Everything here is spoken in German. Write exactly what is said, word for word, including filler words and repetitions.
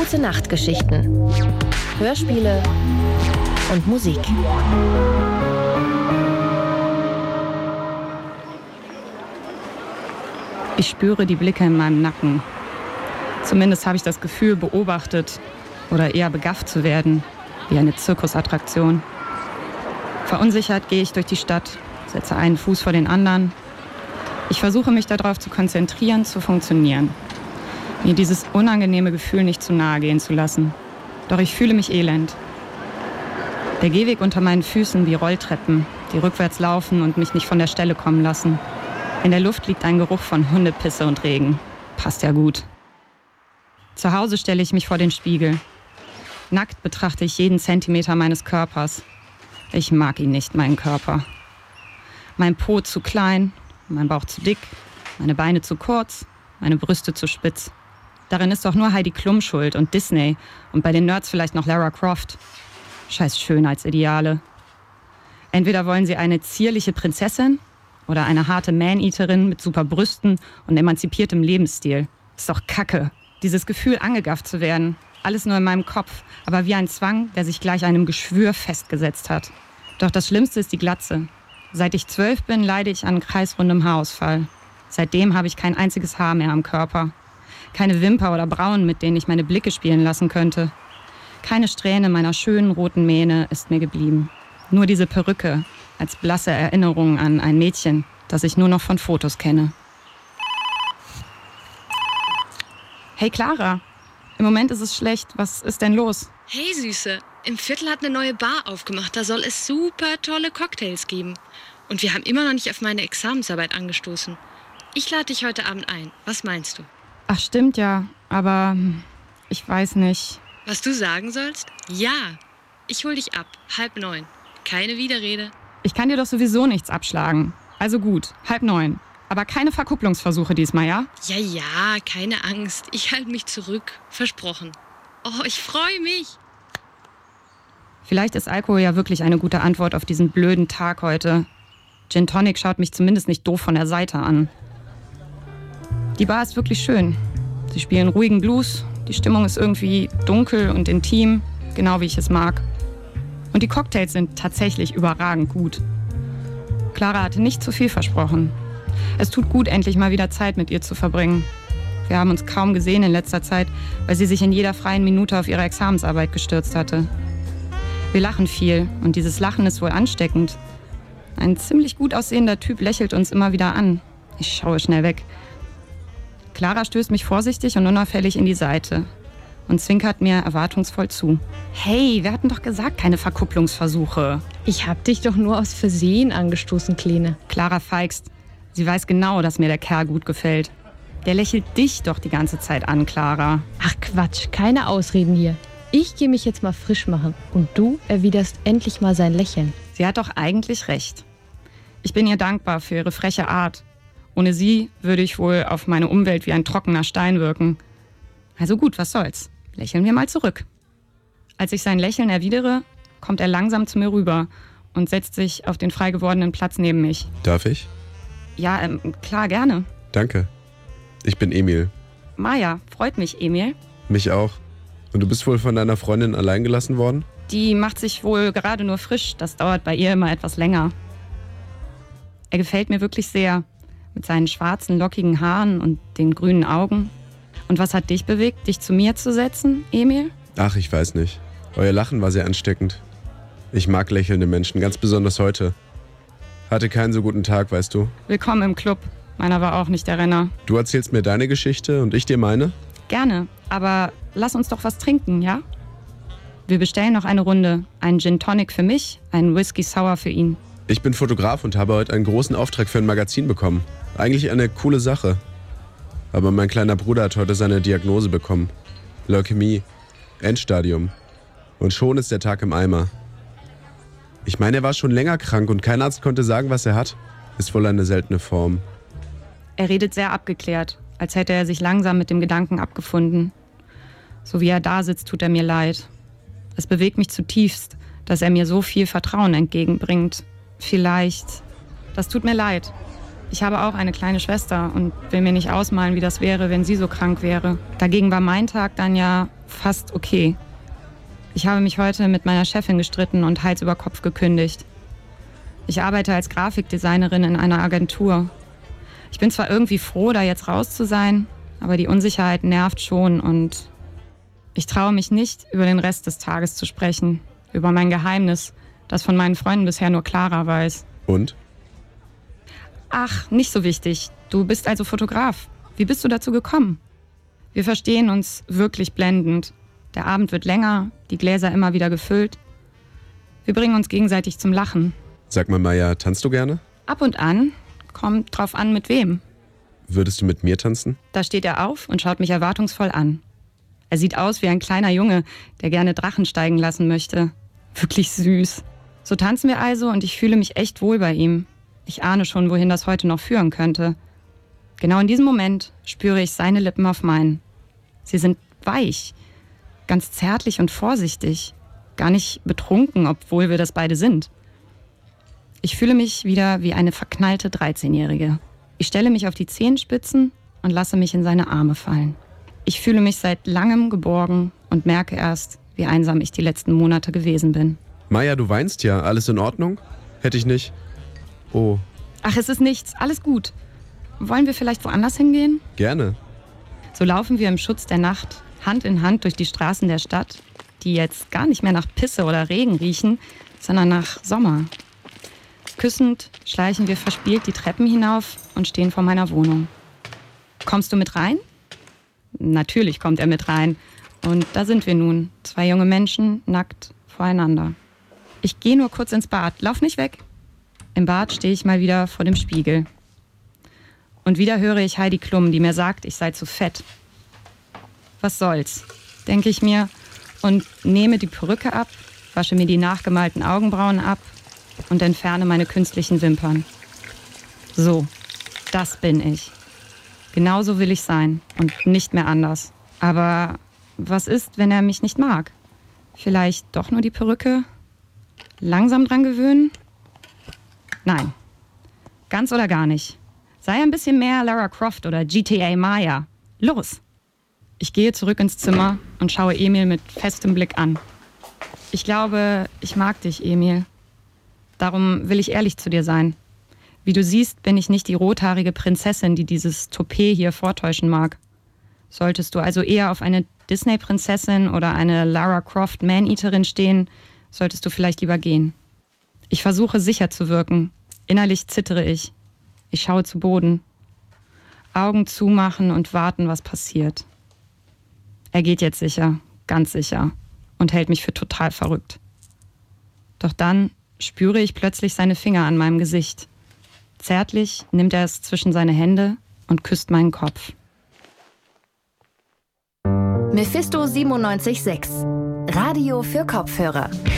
Gute-Nacht-Geschichten. Hörspiele und Musik. Ich spüre die Blicke in meinem Nacken. Zumindest habe ich das Gefühl, beobachtet oder eher begafft zu werden, wie eine Zirkusattraktion. Verunsichert gehe ich durch die Stadt, setze einen Fuß vor den anderen. Ich versuche mich darauf zu konzentrieren, zu funktionieren. Mir dieses unangenehme Gefühl nicht zu nahe gehen zu lassen. Doch ich fühle mich elend. Der Gehweg unter meinen Füßen wie Rolltreppen, die rückwärts laufen und mich nicht von der Stelle kommen lassen. In der Luft liegt ein Geruch von Hundepisse und Regen. Passt ja gut. Zu Hause stelle ich mich vor den Spiegel. Nackt betrachte ich jeden Zentimeter meines Körpers. Ich mag ihn nicht, meinen Körper. Mein Po zu klein, mein Bauch zu dick, meine Beine zu kurz, meine Brüste zu spitz. Darin ist doch nur Heidi Klum schuld und Disney und bei den Nerds vielleicht noch Lara Croft. Scheiß Schönheitsideale. Entweder wollen sie eine zierliche Prinzessin oder eine harte Man-Eaterin mit super Brüsten und emanzipiertem Lebensstil. Ist doch Kacke. Dieses Gefühl, angegafft zu werden. Alles nur in meinem Kopf, aber wie ein Zwang, der sich gleich einem Geschwür festgesetzt hat. Doch das Schlimmste ist die Glatze. Seit ich zwölf bin, leide ich an kreisrundem Haarausfall. Seitdem habe ich kein einziges Haar mehr am Körper. Keine Wimper oder Brauen, mit denen ich meine Blicke spielen lassen könnte. Keine Strähne meiner schönen roten Mähne ist mir geblieben. Nur diese Perücke als blasse Erinnerung an ein Mädchen, das ich nur noch von Fotos kenne. Hey Clara, im Moment ist es schlecht. Was ist denn los? Hey Süße, im Viertel hat eine neue Bar aufgemacht. Da soll es super tolle Cocktails geben. Und wir haben immer noch nicht auf meine Examensarbeit angestoßen. Ich lade dich heute Abend ein. Was meinst du? Ach stimmt ja, aber ich weiß nicht. Was du sagen sollst? Ja, ich hol dich ab. Halb neun. Keine Widerrede. Ich kann dir doch sowieso nichts abschlagen. Also gut, halb neun. Aber keine Verkupplungsversuche diesmal, ja? Ja, ja, keine Angst. Ich halte mich zurück. Versprochen. Oh, ich freue mich. Vielleicht ist Alkohol ja wirklich eine gute Antwort auf diesen blöden Tag heute. Gin Tonic schaut mich zumindest nicht doof von der Seite an. Die Bar ist wirklich schön. Sie spielen ruhigen Blues. Die Stimmung ist irgendwie dunkel und intim, genau wie ich es mag. Und die Cocktails sind tatsächlich überragend gut. Clara hatte nicht zu viel versprochen. Es tut gut, endlich mal wieder Zeit mit ihr zu verbringen. Wir haben uns kaum gesehen in letzter Zeit, weil sie sich in jeder freien Minute auf ihre Examensarbeit gestürzt hatte. Wir lachen viel und dieses Lachen ist wohl ansteckend. Ein ziemlich gut aussehender Typ lächelt uns immer wieder an. Ich schaue schnell weg. Clara stößt mich vorsichtig und unauffällig in die Seite und zwinkert mir erwartungsvoll zu. Hey, wir hatten doch gesagt, keine Verkupplungsversuche. Ich hab dich doch nur aus Versehen angestoßen, Kleine. Clara feigst. Sie weiß genau, dass mir der Kerl gut gefällt. Der lächelt dich doch die ganze Zeit an, Clara. Ach Quatsch, keine Ausreden hier. Ich gehe mich jetzt mal frisch machen und du erwiderst endlich mal sein Lächeln. Sie hat doch eigentlich recht. Ich bin ihr dankbar für ihre freche Art. Ohne sie würde ich wohl auf meine Umwelt wie ein trockener Stein wirken. Also gut, was soll's. Lächeln wir mal zurück. Als ich sein Lächeln erwidere, kommt er langsam zu mir rüber und setzt sich auf den frei gewordenen Platz neben mich. Darf ich? Ja, ähm, klar, gerne. Danke. Ich bin Emil. Maja, freut mich, Emil. Mich auch. Und du bist wohl von deiner Freundin allein gelassen worden? Die macht sich wohl gerade nur frisch. Das dauert bei ihr immer etwas länger. Er gefällt mir wirklich sehr. Mit seinen schwarzen, lockigen Haaren und den grünen Augen. Und was hat dich bewegt, dich zu mir zu setzen, Emil? Ach, ich weiß nicht. Euer Lachen war sehr ansteckend. Ich mag lächelnde Menschen, ganz besonders heute. Hatte keinen so guten Tag, weißt du. Willkommen im Club. Meiner war auch nicht der Renner. Du erzählst mir deine Geschichte und ich dir meine? Gerne, aber lass uns doch was trinken, ja? Wir bestellen noch eine Runde. Einen Gin Tonic für mich, einen Whisky Sour für ihn. Ich bin Fotograf und habe heute einen großen Auftrag für ein Magazin bekommen. Eigentlich eine coole Sache. Aber mein kleiner Bruder hat heute seine Diagnose bekommen. Leukämie. Endstadium. Und schon ist der Tag im Eimer. Ich meine, er war schon länger krank und kein Arzt konnte sagen, was er hat. Ist wohl eine seltene Form. Er redet sehr abgeklärt, als hätte er sich langsam mit dem Gedanken abgefunden. So wie er da sitzt, tut er mir leid. Es bewegt mich zutiefst, dass er mir so viel Vertrauen entgegenbringt. Vielleicht. Das tut mir leid. Ich habe auch eine kleine Schwester und will mir nicht ausmalen, wie das wäre, wenn sie so krank wäre. Dagegen war mein Tag dann ja fast okay. Ich habe mich heute mit meiner Chefin gestritten und Hals über Kopf gekündigt. Ich arbeite als Grafikdesignerin in einer Agentur. Ich bin zwar irgendwie froh, da jetzt raus zu sein, aber die Unsicherheit nervt schon und ich traue mich nicht, über den Rest des Tages zu sprechen. Über mein Geheimnis, das von meinen Freunden bisher nur Clara weiß. Und? Ach, nicht so wichtig. Du bist also Fotograf. Wie bist du dazu gekommen? Wir verstehen uns wirklich blendend. Der Abend wird länger, die Gläser immer wieder gefüllt. Wir bringen uns gegenseitig zum Lachen. Sag mal, Maya, tanzt du gerne? Ab und an. Kommt drauf an, mit wem. Würdest du mit mir tanzen? Da steht er auf und schaut mich erwartungsvoll an. Er sieht aus wie ein kleiner Junge, der gerne Drachen steigen lassen möchte. Wirklich süß. So tanzen wir also und ich fühle mich echt wohl bei ihm. Ich ahne schon, wohin das heute noch führen könnte. Genau in diesem Moment spüre ich seine Lippen auf meinen. Sie sind weich, ganz zärtlich und vorsichtig. Gar nicht betrunken, obwohl wir das beide sind. Ich fühle mich wieder wie eine verknallte dreizehnjährige. Ich stelle mich auf die Zehenspitzen und lasse mich in seine Arme fallen. Ich fühle mich seit langem geborgen und merke erst, wie einsam ich die letzten Monate gewesen bin. Maya, du weinst ja. Alles in Ordnung? Hätte ich nicht. Oh. Ach, es ist nichts. Alles gut. Wollen wir vielleicht woanders hingehen? Gerne. So laufen wir im Schutz der Nacht, Hand in Hand durch die Straßen der Stadt, die jetzt gar nicht mehr nach Pisse oder Regen riechen, sondern nach Sommer. Küssend schleichen wir verspielt die Treppen hinauf und stehen vor meiner Wohnung. Kommst du mit rein? Natürlich kommt er mit rein. Und da sind wir nun, zwei junge Menschen, nackt voreinander. Ich gehe nur kurz ins Bad. Lauf nicht weg. Im Bad stehe ich mal wieder vor dem Spiegel. Und wieder höre ich Heidi Klum, die mir sagt, ich sei zu fett. Was soll's, denke ich mir und nehme die Perücke ab, wasche mir die nachgemalten Augenbrauen ab und entferne meine künstlichen Wimpern. So, das bin ich. Genauso will ich sein und nicht mehr anders. Aber was ist, wenn er mich nicht mag? Vielleicht doch nur die Perücke? Langsam dran gewöhnen? Nein, ganz oder gar nicht. Sei ein bisschen mehr Lara Croft oder G T A Maya. Los! Ich gehe zurück ins Zimmer und schaue Emil mit festem Blick an. Ich glaube, ich mag dich, Emil. Darum will ich ehrlich zu dir sein. Wie du siehst, bin ich nicht die rothaarige Prinzessin, die dieses Toupet hier vortäuschen mag. Solltest du also eher auf eine Disney-Prinzessin oder eine Lara Croft Man-Eaterin stehen, solltest du vielleicht lieber gehen. Ich versuche sicher zu wirken. Innerlich zittere ich. Ich schaue zu Boden. Augen zumachen und warten, was passiert. Er geht jetzt sicher, ganz sicher, und hält mich für total verrückt. Doch dann spüre ich plötzlich seine Finger an meinem Gesicht. Zärtlich nimmt er es zwischen seine Hände und küsst meinen Kopf. Mephisto siebenundneunzig Komma sechs. Radio für Kopfhörer.